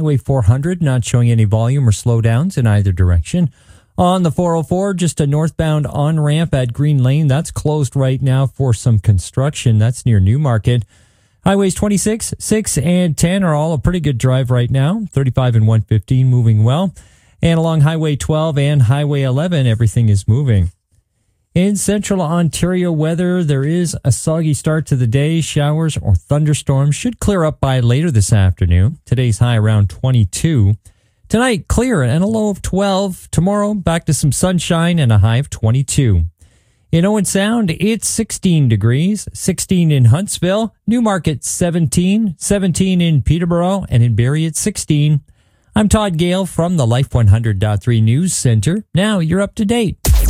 Highway 400 not showing any volume or slowdowns in either direction. On the 404, just a northbound on-ramp at Green Lane. That's closed right now for some construction. That's near Newmarket. Highways 26, 6, and 10 are all a pretty good drive right now. 35 and 115 moving well. And along Highway 12 and Highway 11, everything is moving. In central Ontario weather, there is a soggy start to the day. Showers or thunderstorms should clear up by later this afternoon. Today's high around 22. Tonight, clear and a low of 12. Tomorrow, back to some sunshine and a high of 22. In Owen Sound, it's 16 degrees, 16 in Huntsville, Newmarket 17, 17 in Peterborough, and in Barrie it's 16. I'm Todd Gale from the Life 100.3 News Center. Now you're up to date.